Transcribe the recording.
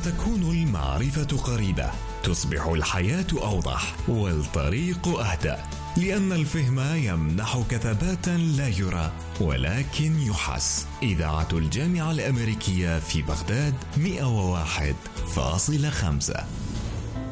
تكون المعرفة قريبة، تصبح الحياة أوضح والطريق أهدى، لأن الفهم يمنحك ثباتا لا يرى ولكن يحس. إذاعة الجامعة الأمريكية في بغداد 101.5.